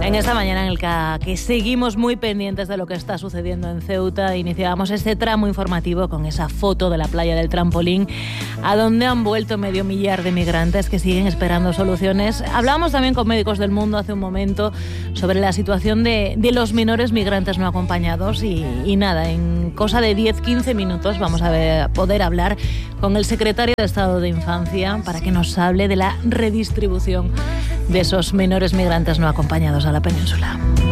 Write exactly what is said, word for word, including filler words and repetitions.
En esta mañana en el que, que seguimos muy pendientes de lo que está sucediendo en Ceuta, iniciábamos este tramo informativo con esa foto de la playa del Trampolín, a donde han vuelto medio millar de migrantes que siguen esperando soluciones. Hablábamos también con Médicos del Mundo hace un momento sobre la situación de, de los menores migrantes no acompañados y, y nada, en cosa de diez a quince minutos vamos a ver, poder hablar con el secretario de Estado de Infancia para que nos hable de la redistribución de esos menores migrantes no acompañados a la península.